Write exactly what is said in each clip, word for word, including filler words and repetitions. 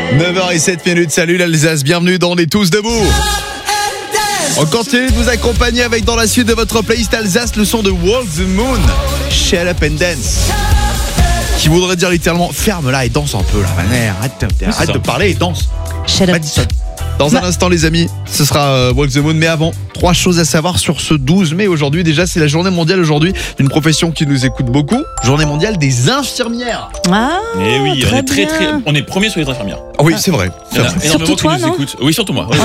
neuf heures zéro sept minutes, salut l'Alsace, bienvenue dans On est tous debout. On continue de vous accompagner avec dans la suite de votre playlist Alsace le son de Walk the Moon, Shut Up and Dance, qui voudrait dire littéralement ferme-la et danse un peu la manière, arrête, arrête de parler et danse. Shut up. Dans un instant les amis, ce sera euh, Walk the Moon, mais avant, trois choses à savoir sur ce douze mai aujourd'hui. Déjà, c'est la journée mondiale aujourd'hui d'une profession qui nous écoute beaucoup, journée mondiale des infirmières. Ah, Mais oui, très on est très bien. très, on est premier sur les infirmières. Ah oui, c'est vrai. Il y en a C'est vrai. énormément Surtout qui toi, nous non écoutent. Oui, surtout moi. Ouais.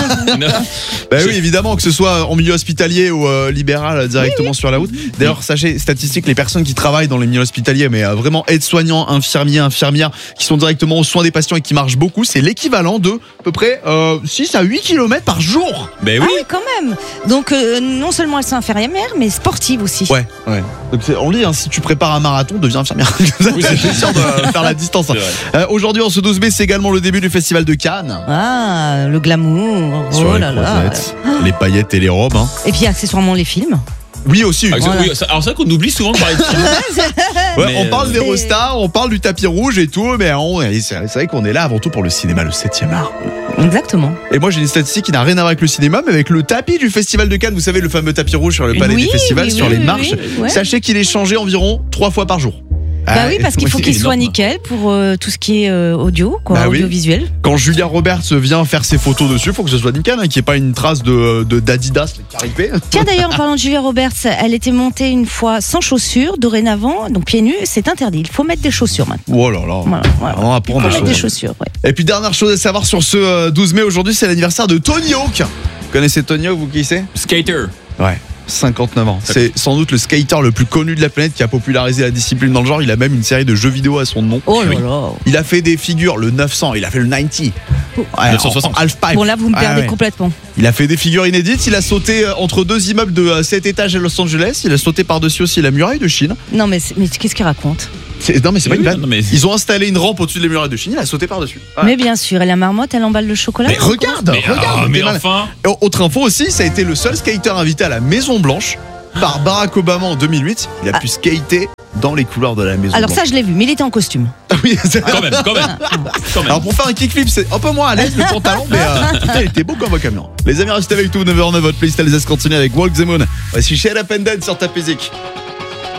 Bah oui, évidemment, que ce soit en milieu hospitalier ou euh, libéral euh, directement sur la route. D'ailleurs, sachez, statistique, les personnes qui travaillent dans les milieux hospitaliers, mais euh, vraiment aides-soignants, infirmiers, infirmières, qui sont directement aux soins des patients et qui marchent beaucoup, c'est l'équivalent de à peu près euh, six à huit kilomètres par jour. Ben Ah oui. oui, quand même. Donc, euh, non seulement elles sont infirmières, mais sportives aussi. Ouais, ouais. Donc c'est- on lit, hein, si tu prépares un marathon, deviens infirmière. C'est sûr de faire la distance. hein. C'est vrai. Euh, Aujourd'hui, en ce douze mai, c'est également le début du festival de Cannes. Ah, le glamour. Sur Oh les là là. croisettes, les paillettes et les robes. hein. Et puis accessoirement les films. Oui, aussi. Ah, Voilà. oui, ça- alors c'est vrai qu'on oublie souvent de parler de film. Ouais, Mais, on parle euh, des c'est- rostars, on parle du tapis rouge et tout, mais on- c'est c'est vrai qu'on est là avant tout pour le cinéma, le septième art. Exactement. Et moi j'ai une statistique qui n'a rien à voir avec le cinéma, mais avec le tapis du festival de Cannes. Vous savez, le fameux tapis rouge sur le palais Oui, des festivals, oui, sur oui, les oui, marches. oui, ouais. Sachez qu'il est changé environ trois fois par jour. Bah Ah, oui, parce qu'il faut c'est qu'il soit énorme. nickel pour euh, tout ce qui est euh, audio, quoi, Bah oui. audiovisuel. Quand Julia Roberts vient faire ses photos dessus, faut que ce soit nickel, hein, qu'il n'y ait pas une trace de de- d'Adidas caripé. Tiens, d'ailleurs, en parlant de Julia Roberts, elle était montée une fois sans chaussures. Dorénavant, donc pieds nus, c'est interdit. Il faut mettre des chaussures maintenant. Oh là là. Voilà, voilà. On va Il apprendre faut des mettre des choses. chaussures, ouais. Et puis dernière chose à savoir sur ce euh, douze mai aujourd'hui, c'est l'anniversaire de Tony Hawk. Vous connaissez Tony Hawk, vous qui c'est? Skater. Ouais. cinquante-neuf ans. C'est sans doute le skater le plus connu de la planète qui a popularisé la discipline dans le genre. Il a même une série de jeux vidéo à son nom. Oh là Oui. là. Il a fait des figures, le neuf cents, il a fait le quatre-vingts. Ouais, neuf cent soixante. en- en half-pipe. Bon, là, vous me Ouais, perdez ouais. complètement. Il a fait des figures inédites. Il a sauté euh, entre deux immeubles de euh, sept étages à Los Angeles. Il a sauté par-dessus aussi la muraille de Chine. Non, mais, c'est- mais qu'est-ce qu'il raconte? C'est- Non, mais c'est pas Oui, une blague. non, mais- Ils ont installé une rampe au-dessus de la muraille de Chine. Il a sauté par-dessus. Ouais. Mais bien sûr, et la marmotte, elle emballe le chocolat. Mais regarde, Mais, regarde. ah, mais t'es malin. enfin. Et Autre info aussi, ça a été le seul skater invité à la Maison Blanche par Barack Obama en deux mille huit. Il a pu skater dans les couleurs de la Maison Alors Blanche. ça, je l'ai vu, mais il était en costume. Ah oui, c'est- Quand même, quand même. Quand même. Alors pour faire un kickflip, c'est un peu moins à l'aise le pantalon, mais euh, putain, il était beau comme un camion. Les amis, restez avec nous, neuf heures neuf, votre playlist Alsace continue avec Walk the Moon. Voici Shut Up and Dance sur ta musique.